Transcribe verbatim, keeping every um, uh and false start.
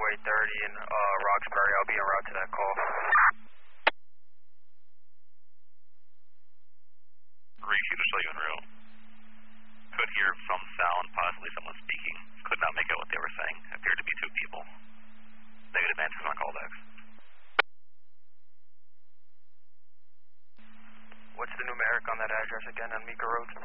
eight thirty in uh, Roxbury. I'll be en route to that call. Refuel to show you en route. Could hear some sound, possibly someone speaking. Could not make out what they were saying. Appeared to be two people. Negative answers on callbacks. What's the numeric on that address again on Mika Road?